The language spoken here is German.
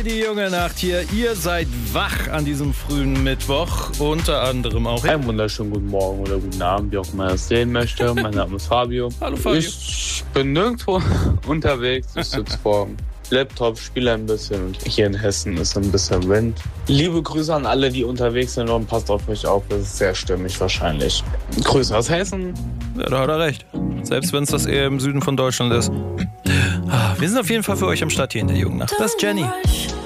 die junge Nacht hier. Ihr seid wach an diesem frühen Mittwoch. Unter anderem auch ich. Einen wunderschönen guten Morgen oder guten Abend, wie auch immer ihr es sehen möchte. Mein Name ist Fabio. Hallo Fabio. Ich bin nirgendwo unterwegs. Ich sitze vor dem Laptop, spiele ein bisschen und hier in Hessen ist ein bisschen Wind. Liebe Grüße an alle, die unterwegs sind und passt auf euch auf, das ist sehr stürmisch wahrscheinlich. Grüße aus Hessen. Ja, da hat er recht. Selbst wenn es das eher im Süden von Deutschland ist. Wir sind auf jeden Fall für euch am Start hier in der jungen Nacht. Das ist Jenny.